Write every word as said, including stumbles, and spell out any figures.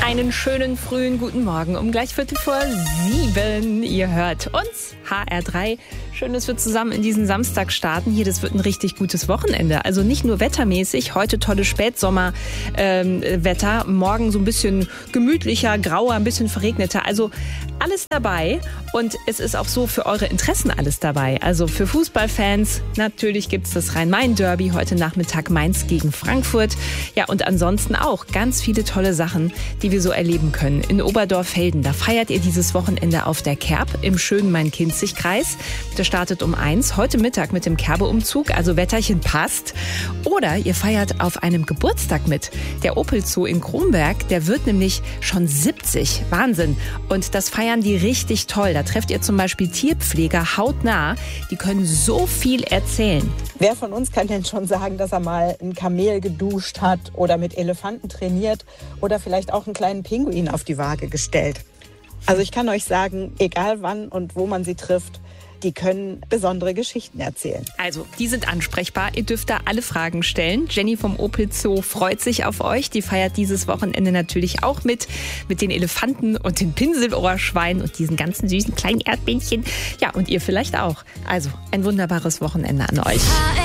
Einen schönen frühen guten Morgen um gleich Viertel vor sieben. Ihr hört uns, H R drei. Schön, dass wir zusammen in diesen Samstag starten. Hier, das wird ein richtig gutes Wochenende. Also nicht nur wettermäßig, heute tolles Spätsommerwetter, ähm, morgen so ein bisschen gemütlicher, grauer, ein bisschen verregneter. Also alles dabei. Und es ist auch so für eure Interessen alles dabei. Also für Fußballfans, natürlich gibt es das Rhein-Main-Derby heute Nachmittag, Mainz gegen Frankfurt. Ja, und ansonsten auch ganz viele tolle Sachen, die wir so erleben können. In Oberdorf-Felden, da feiert ihr dieses Wochenende auf der Kerb im schönen Main-Kinzig-Kreis. Der startet um eins, heute Mittag mit dem Kerbe-Umzug, also Wetterchen passt. Oder ihr feiert auf einem Geburtstag mit. Der Opel Zoo in Kronberg, der wird nämlich schon siebzig. Wahnsinn. Und das feiern die richtig toll. Da trefft ihr zum Beispiel Tierpfleger hautnah. Die können so viel erzählen. Wer von uns kann denn schon sagen, dass er mal ein Kamel geduscht hat oder mit Elefanten trainiert oder vielleicht auch einen kleinen Pinguin auf die Waage gestellt? Also ich kann euch sagen, egal wann und wo man sie trifft, die können besondere Geschichten erzählen. Also, die sind ansprechbar. Ihr dürft da alle Fragen stellen. Jenny vom Opel Zoo freut sich auf euch. Die feiert dieses Wochenende natürlich auch mit. Mit den Elefanten und den Pinselohrschweinen und diesen ganzen süßen kleinen Erdbähnchen. Ja, und ihr vielleicht auch. Also, ein wunderbares Wochenende an euch.